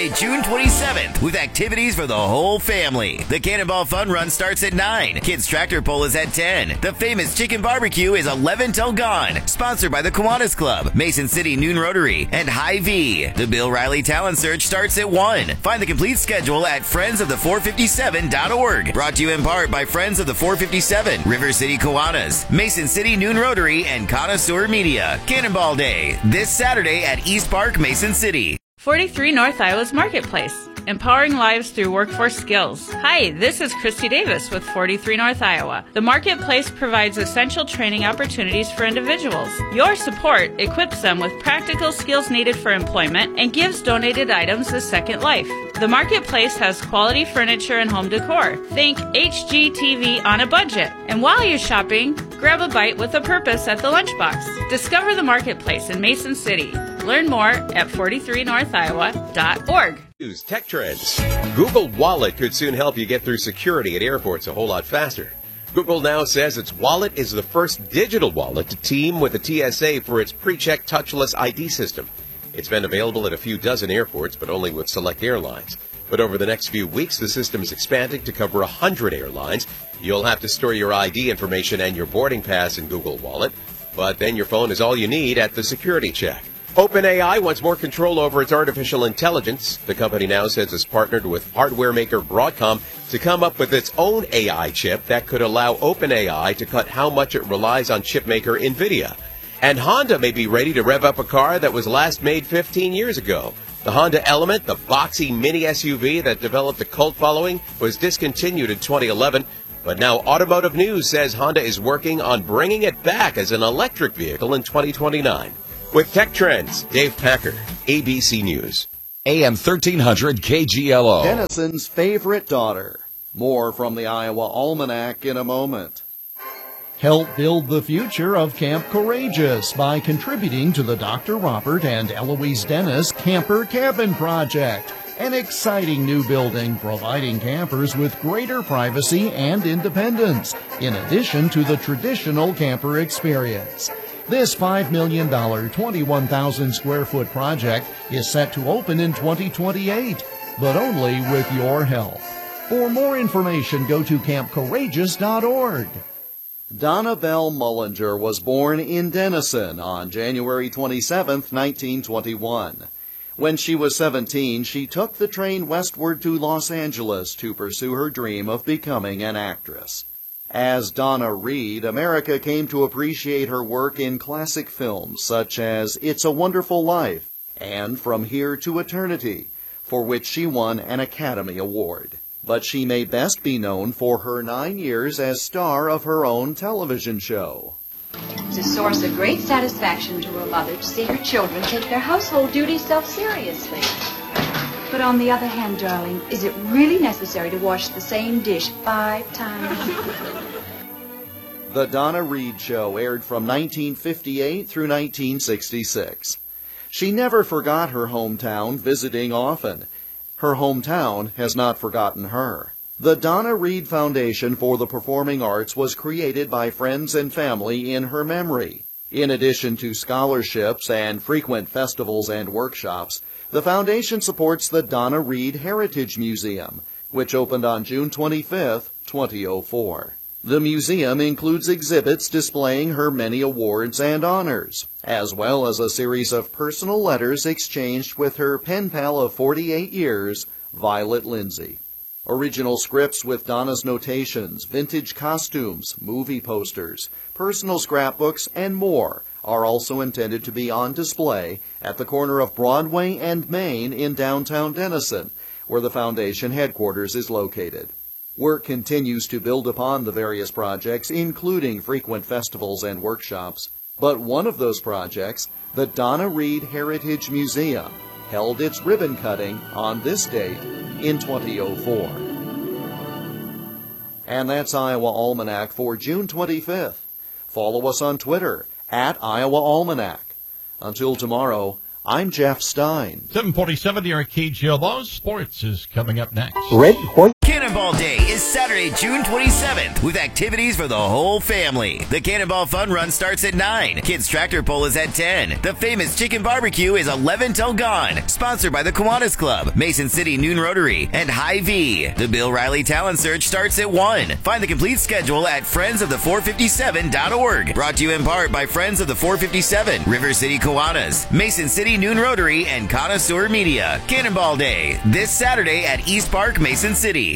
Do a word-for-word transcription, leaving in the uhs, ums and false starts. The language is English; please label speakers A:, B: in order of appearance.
A: Saturday, June twenty-seventh, with activities for the whole family. The Cannonball Fun Run starts at nine. Kids Tractor Pull is at ten. The famous Chicken Barbecue is eleven till gone. Sponsored by the Kiwanis Club, Mason City Noon Rotary, and Hy-Vee. The Bill Riley Talent Search starts at one. Find the complete schedule at friends of the four fifty-seven dot org. Brought to you in part by Friends of the four fifty-seven, River City Kiwanis, Mason City Noon Rotary, and Connoisseur Media. Cannonball Day, this Saturday at East Park, Mason City.
B: forty-three North Iowa's Marketplace, empowering lives through workforce skills. Hi, this is Christy Davis with forty-three North Iowa. The Marketplace provides essential training opportunities for individuals. Your support equips them with practical skills needed for employment and gives donated items a second life. The Marketplace has quality furniture and home decor. Think H G T V on a budget. And while you're shopping, grab a bite with a purpose at the lunchbox. Discover the Marketplace in Mason City. Learn more at forty-three north iowa dot org.
C: News Tech Trends. Google Wallet could soon help you get through security at airports a whole lot faster. Google now says its wallet is the first digital wallet to team with the T S A for its pre-check touchless I D system. It's been available at a few dozen airports, but only with select airlines. But over the next few weeks, the system is expanding to cover one hundred airlines. You'll have to store your I D information and your boarding pass in Google Wallet, but then your phone is all you need at the security check. OpenAI wants more control over its artificial intelligence. The company now says it's partnered with hardware maker Broadcom to come up with its own A I chip that could allow OpenAI to cut how much it relies on chip maker NVIDIA. And Honda may be ready to rev up a car that was last made fifteen years ago. The Honda Element, the boxy mini S U V that developed a cult following, was discontinued in twenty eleven. But now Automotive News says Honda is working on bringing it back as an electric vehicle in twenty twenty-nine. With Tech Trends, Dave Packer, A B C News.
D: A M thirteen hundred K G L O.
E: Denison's favorite daughter. More from the Iowa Almanac in a moment.
F: Help build the future of Camp Courageous by contributing to the Doctor Robert and Eloise Dennis Camper Cabin Project, an exciting new building providing campers with greater privacy and independence, in addition to the traditional camper experience. This five million dollars, twenty-one thousand square foot project is set to open in twenty twenty-eight, but only with your help. For more information, go to camp courageous dot org.
E: Donna Bell Mullinger was born in Denison on January twenty-seventh, nineteen twenty-one. When she was seventeen, she took the train westward to Los Angeles to pursue her dream of becoming an actress. As Donna Reed, America came to appreciate her work in classic films such as It's a Wonderful Life and From Here to Eternity, for which she won an Academy Award. But she may best be known for her nine years as star of her own television show.
G: It's a source of great satisfaction to a mother to see her children take their household duties self-seriously. But on the other hand, darling, is it really necessary to wash the same dish five times?
E: The Donna Reed Show aired from nineteen fifty-eight through nineteen sixty-six. She never forgot her hometown, visiting often. Her hometown has not forgotten her. The Donna Reed Foundation for the Performing Arts was created by friends and family in her memory. In addition to scholarships and frequent festivals and workshops, the foundation supports the Donna Reed Heritage Museum, which opened on June twenty-fifth, twenty oh four. The museum includes exhibits displaying her many awards and honors, as well as a series of personal letters exchanged with her pen pal of forty-eight years, Violet Lindsay. Original scripts with Donna's notations, vintage costumes, movie posters, personal scrapbooks, and more are also intended to be on display at the corner of Broadway and Main in downtown Denison, where the foundation headquarters is located. Work continues to build upon the various projects, including frequent festivals and workshops. But one of those projects, the Donna Reed Heritage Museum, held its ribbon cutting on this date in twenty oh four. And that's Iowa Almanac for June twenty-fifth. Follow us on Twitter at Iowa Almanac. Until tomorrow, I'm Jeff Stein.
H: seven forty-seven here at K G L O. Sports is coming up next.
A: Red White. Cannonball Day is Saturday, June twenty-seventh, with activities for the whole family. The Cannonball Fun Run starts at nine. Kids Tractor Pull is at ten. The famous Chicken Barbecue is eleven till gone. Sponsored by the Kiwanis Club, Mason City Noon Rotary, and Hy-Vee. The Bill Riley Talent Search starts at one. Find the complete schedule at friends of the four fifty-seven dot org. Brought to you in part by Friends of the four fifty-seven, River City Kiwanis, Mason City Noon Rotary, and Connoisseur Media. Cannonball Day, this Saturday at East Park, Mason City.